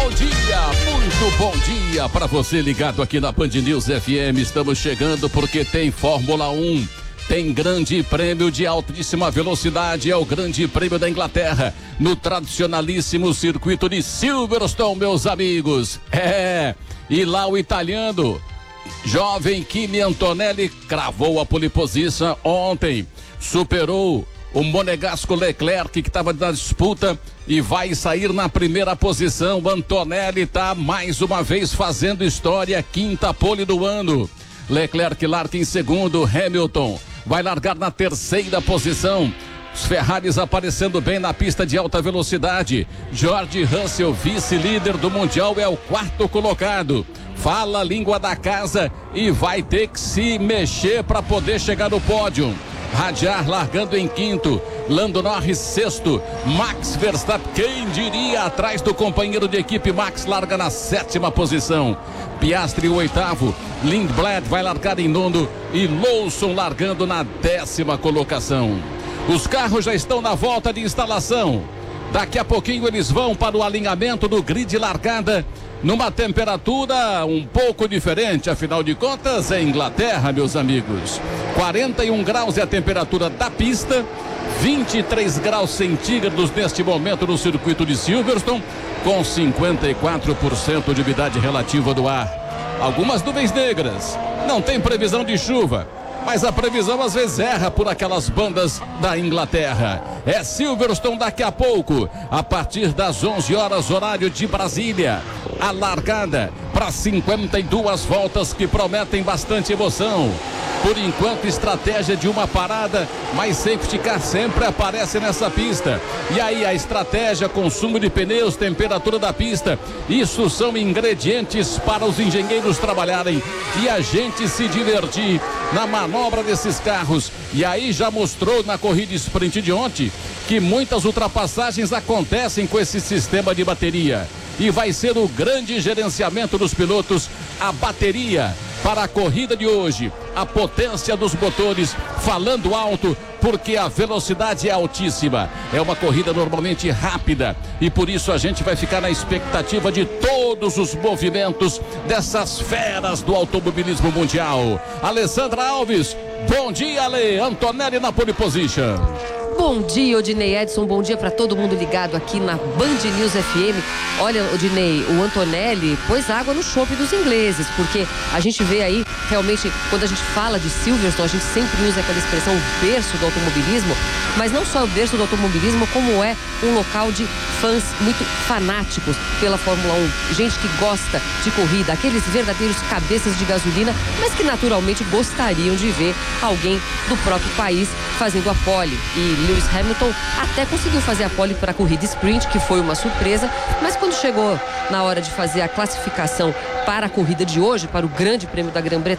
Muito bom dia para você ligado aqui na Band News FM. Estamos chegando porque tem Fórmula 1, tem grande prêmio de altíssima velocidade, é o grande prêmio da Inglaterra, no tradicionalíssimo circuito de Silverstone, meus amigos. E lá o italiano, jovem Kimi Antonelli, cravou a pole position ontem, superou o monegasco Leclerc, que estava na disputa, e vai sair na primeira posição. O Antonelli está mais uma vez fazendo história, quinta pole do ano. Leclerc larga em segundo, Hamilton vai largar na terceira posição. Os Ferraris aparecendo bem na pista de alta velocidade. George Russell, vice-líder do Mundial, é o quarto colocado. Fala a língua da casa e vai ter que se mexer para poder chegar no pódio. Radiar largando em quinto, Lando Norris sexto, Max Verstappen, quem diria, atrás do companheiro de equipe. Max larga na sétima posição. Piastri o oitavo, Lindblad vai largar em nono e Lawson largando na décima colocação. Os carros já estão na volta de instalação. Daqui a pouquinho eles vão para o alinhamento do grid largada, numa temperatura um pouco diferente, afinal de contas é Inglaterra, meus amigos. 41 graus é a temperatura da pista, 23 graus centígrados neste momento no circuito de Silverstone, com 54% de umidade relativa do ar. Algumas nuvens negras, não tem previsão de chuva, mas a previsão às vezes erra por aquelas bandas da Inglaterra. É Silverstone daqui a pouco, a partir das 11 horas, horário de Brasília. A largada para 52 voltas que prometem bastante emoção. Por enquanto, estratégia de uma parada, mas safety car sempre aparece nessa pista. E aí a estratégia, consumo de pneus, temperatura da pista, isso são ingredientes para os engenheiros trabalharem e a gente se divertir na manobra desses carros. E aí já mostrou na corrida sprint de ontem que muitas ultrapassagens acontecem com esse sistema de bateria. E vai ser o grande gerenciamento dos pilotos, a bateria para a corrida de hoje, a potência dos motores falando alto, porque a velocidade é altíssima. É uma corrida normalmente rápida e por isso a gente vai ficar na expectativa de todos os movimentos dessas feras do automobilismo mundial. Alessandra Alves, bom dia, Ale. Antonelli na pole position. Bom dia, Odinei Edson, bom dia para todo mundo ligado aqui na Band News FM. Olha, Odinei, o Antonelli pôs água no chope dos ingleses, porque a gente vê aí, realmente, quando a gente fala de Silverstone, a gente sempre usa aquela expressão, o berço do automobilismo, mas não só o berço do automobilismo, como é um local de fãs muito fanáticos pela Fórmula 1, gente que gosta de corrida, aqueles verdadeiros cabeças de gasolina, mas que naturalmente gostariam de ver alguém do próprio país fazendo a pole. E Lewis Hamilton até conseguiu fazer a pole para a corrida sprint, que foi uma surpresa, mas quando chegou na hora de fazer a classificação para a corrida de hoje, para o Grande Prêmio da Grã-Bretanha,